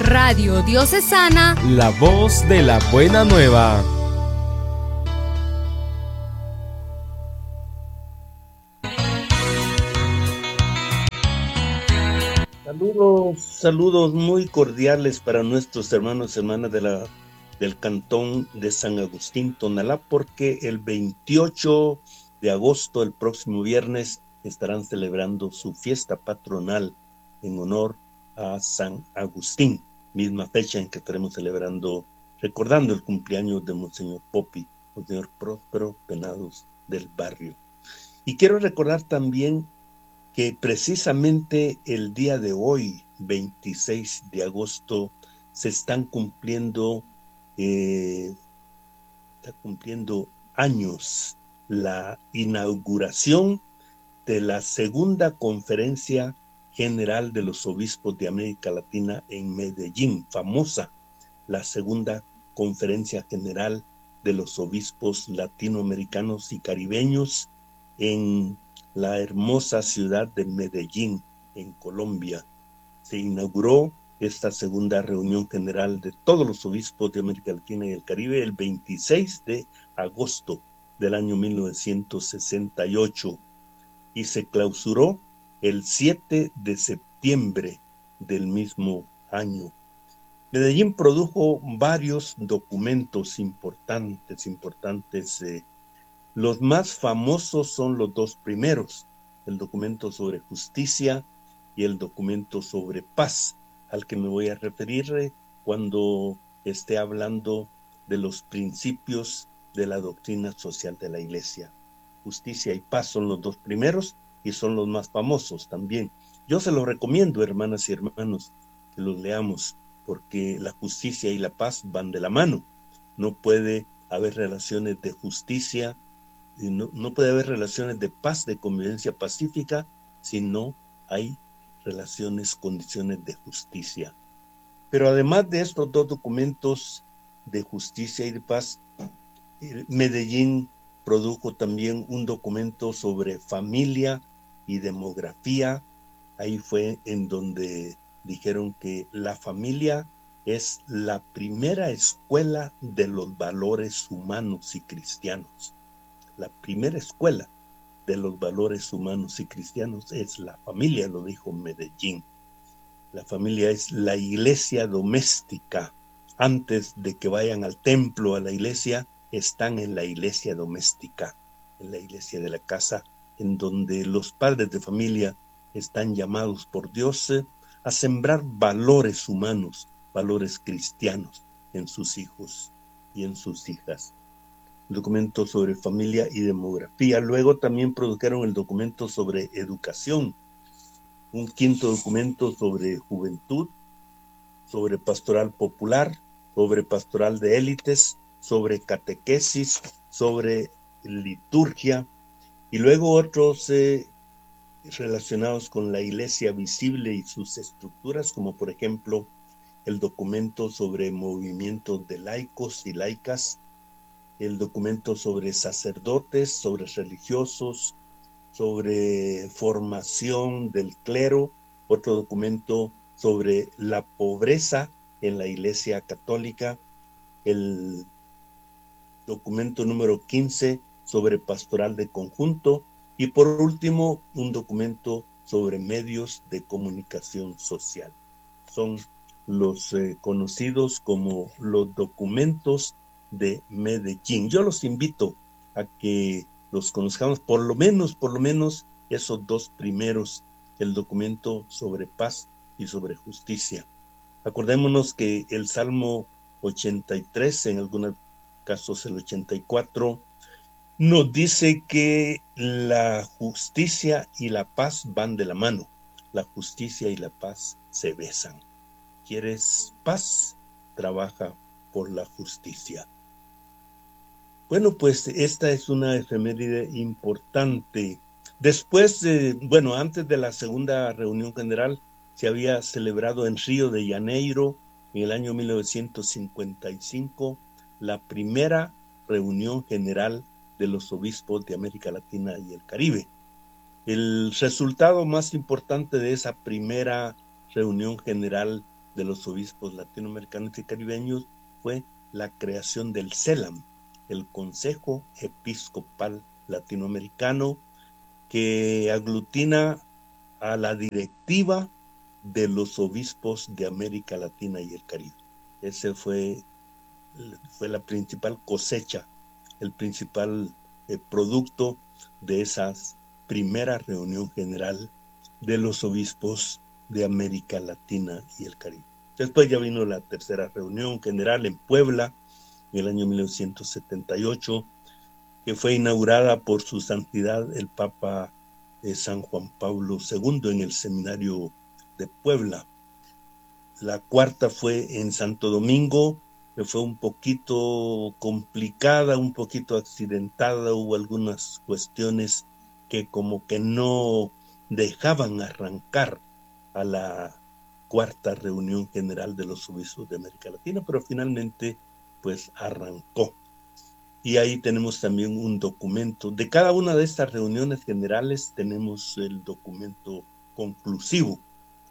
Radio Diocesana, la voz de la buena nueva. Saludos muy cordiales para nuestros hermanos y hermanas del cantón de San Agustín, Tonalá, porque el 28 de agosto, el próximo viernes, estarán celebrando su fiesta patronal en honor a San Agustín, misma fecha en que estaremos recordando el cumpleaños de Monseñor Popi, Monseñor Próspero Penados del Barrio. Y quiero recordar también que precisamente el día de hoy, 26 de agosto, se están cumpliendo años la inauguración de la segunda conferencia general de los obispos de América Latina en Medellín, famosa, la segunda conferencia general de los obispos latinoamericanos y caribeños en la hermosa ciudad de Medellín, en Colombia. Se inauguró esta segunda reunión general de todos los obispos de América Latina y el Caribe el 26 de agosto del año 1968 y se clausuró el 7 de septiembre del mismo año. Medellín produjo varios documentos importantes. Los más famosos son los dos primeros, el documento sobre justicia y el documento sobre paz, al que me voy a referir cuando esté hablando de los principios de la doctrina social de la Iglesia. Justicia y paz son los dos primeros y son los más famosos también. Yo se los recomiendo, hermanas y hermanos, que los leamos, porque la justicia y la paz van de la mano. No puede haber relaciones de justicia, no puede haber relaciones de paz, de convivencia pacífica, si no hay condiciones de justicia. Pero además de estos dos documentos de justicia y de paz, Medellín produjo también un documento sobre familia y demografía. Ahí fue en donde dijeron que la familia es la primera escuela de los valores humanos y cristianos. La primera escuela de los valores humanos y cristianos es la familia, lo dijo Medellín. La familia es la iglesia doméstica. Antes de que vayan al templo, a la iglesia, están en la iglesia doméstica, en la iglesia de la casa, en donde los padres de familia están llamados por Dios a sembrar valores humanos, valores cristianos en sus hijos y en sus hijas. El documento sobre familia y demografía. Luego también produjeron el documento sobre educación, un quinto documento sobre juventud, sobre pastoral popular, sobre pastoral de élites, sobre catequesis, sobre liturgia, y luego otros relacionados con la iglesia visible y sus estructuras, como por ejemplo el documento sobre movimientos de laicos y laicas, el documento sobre sacerdotes, sobre religiosos, sobre formación del clero, otro documento sobre la pobreza en la Iglesia Católica, el documento número 15 sobre pastoral de conjunto y por último un documento sobre medios de comunicación social. Son los conocidos como los documentos de Medellín. Yo los invito a que los conozcamos, por lo menos esos dos primeros, el documento sobre paz y sobre justicia. Acordémonos que el Salmo 83, en algunos casos el 84, nos dice que la justicia y la paz van de la mano. La justicia y la paz se besan. ¿Quieres paz? Trabaja por la justicia. Bueno, pues esta es una efeméride importante. Después, antes de la segunda reunión general, se había celebrado en Río de Janeiro, en el año 1955, la primera reunión general de los obispos de América Latina y el Caribe. El resultado más importante de esa primera reunión general de los obispos latinoamericanos y caribeños fue la creación del CELAM, el Consejo Episcopal Latinoamericano, que aglutina a la directiva de los obispos de América Latina y el Caribe. Ese fue la principal cosecha, el principal producto de esa primera reunión general de los obispos de América Latina y el Caribe. Después ya vino la tercera reunión general en Puebla en el año 1978, que fue inaugurada por su santidad el Papa San Juan Pablo II en el seminario de Puebla. La cuarta fue en Santo Domingo, que fue un poquito complicada, un poquito accidentada. Hubo algunas cuestiones que como que no dejaban arrancar a la cuarta reunión general de los obispos de América Latina, pero finalmente pues arrancó. Y ahí tenemos también un documento. De cada una de estas reuniones generales tenemos el documento conclusivo.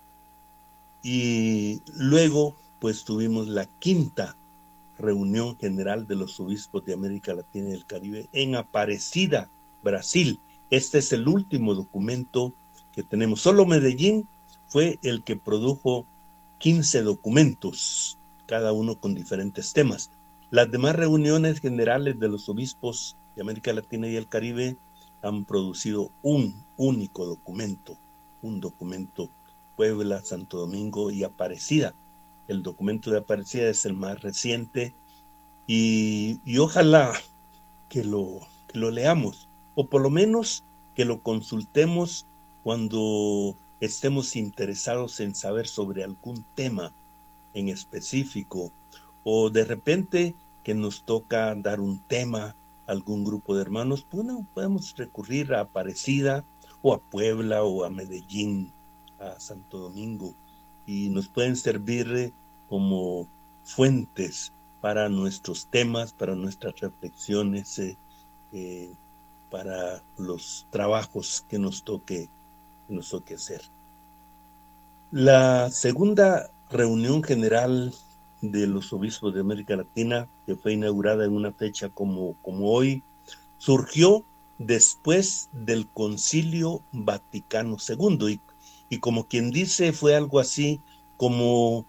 Y luego pues tuvimos la quinta reunión general de los obispos de América Latina y el Caribe en Aparecida, Brasil. Este es el último documento que tenemos. Solo Medellín fue el que produjo 15 documentos, cada uno con diferentes temas. Las demás reuniones generales de los obispos de América Latina y el Caribe han producido un único documento, un documento Puebla, Santo Domingo y Aparecida. El documento de Aparecida es el más reciente y ojalá que lo leamos, o por lo menos que lo consultemos cuando estemos interesados en saber sobre algún tema en específico, o de repente que nos toca dar un tema a algún grupo de hermanos. Bueno, podemos recurrir a Aparecida o a Puebla o a Medellín, a Santo Domingo, y nos pueden servir como fuentes para nuestros temas, para nuestras reflexiones, para los trabajos que nos toque hacer. La segunda reunión general de los obispos de América Latina, que fue inaugurada en una fecha como hoy, surgió después del Concilio Vaticano II, y como quien dice, fue algo así como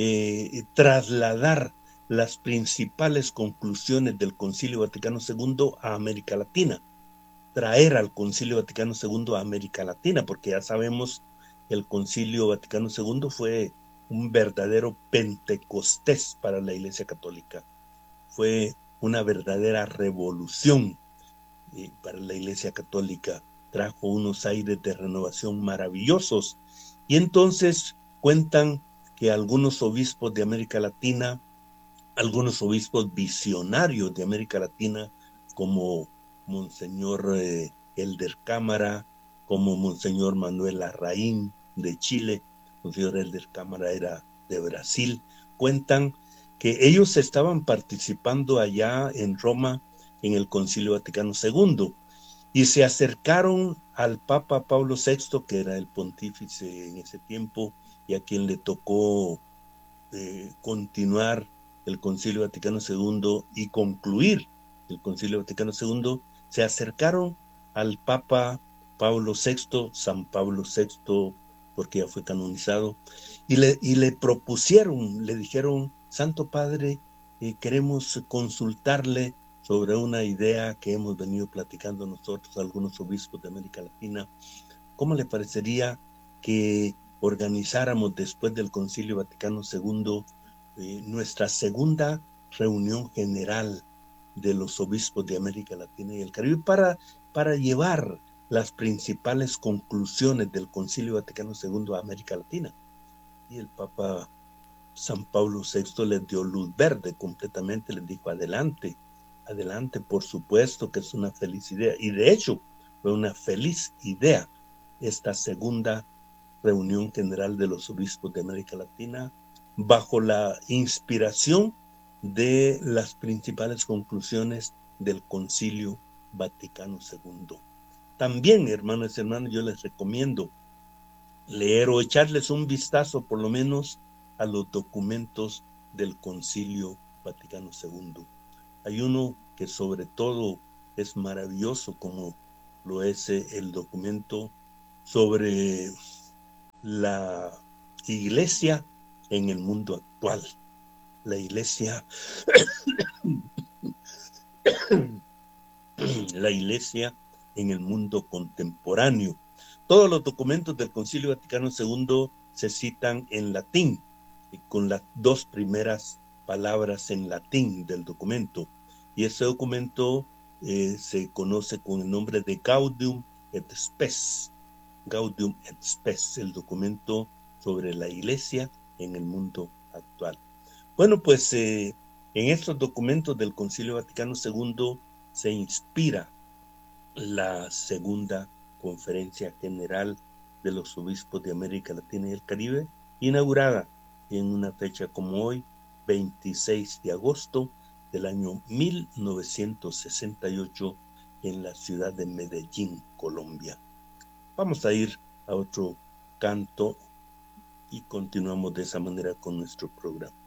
trasladar las principales conclusiones del Concilio Vaticano II a América Latina, traer al Concilio Vaticano II a América Latina, porque ya sabemos que el Concilio Vaticano II fue un verdadero Pentecostés para la Iglesia Católica. Fue una verdadera revolución para la Iglesia Católica. Trajo unos aires de renovación maravillosos. Y entonces cuentan que algunos obispos de América Latina, algunos obispos visionarios de América Latina, como Monseñor Elder Cámara, como Monseñor Manuel Larraín de Chile, Monseñor Elder Cámara era de Brasil, cuentan que ellos estaban participando allá en Roma en el Concilio Vaticano II y se acercaron al Papa Pablo VI, que era el pontífice en ese tiempo y a quien le tocó continuar el Concilio Vaticano II y concluir el Concilio Vaticano II. Se acercaron al Papa Pablo VI, San Pablo VI, porque ya fue canonizado, y le propusieron, le dijeron: Santo Padre, queremos consultarle sobre una idea que hemos venido platicando nosotros, algunos obispos de América Latina. ¿Cómo le parecería que organizáramos después del Concilio Vaticano II nuestra segunda reunión general de los obispos de América Latina y el Caribe para llevar las principales conclusiones del Concilio Vaticano II a América Latina? Y el Papa San Pablo VI les dio luz verde completamente, les dijo: adelante, adelante, por supuesto que es una feliz idea. Y de hecho fue una feliz idea esta segunda reunión general de los obispos de América Latina, bajo la inspiración de las principales conclusiones del Concilio Vaticano II. También, hermanos y hermanas, yo les recomiendo leer o echarles un vistazo por lo menos a los documentos del Concilio Vaticano II. Hay uno que sobre todo es maravilloso, como lo es el documento sobre la iglesia en el mundo actual. La iglesia, la iglesia en el mundo contemporáneo. Todos los documentos del Concilio Vaticano II se citan en latín, con las dos primeras palabras en latín del documento. Y ese documento se conoce con el nombre de Gaudium et Spes. Gaudium et Spes, el documento sobre la iglesia en el mundo actual. Bueno, pues en estos documentos del Concilio Vaticano II se inspira la segunda Conferencia General de los Obispos de América Latina y el Caribe, inaugurada en una fecha como hoy, 26 de agosto del año 1968, en la ciudad de Medellín, Colombia. Vamos a ir a otro canto y continuamos de esa manera con nuestro programa.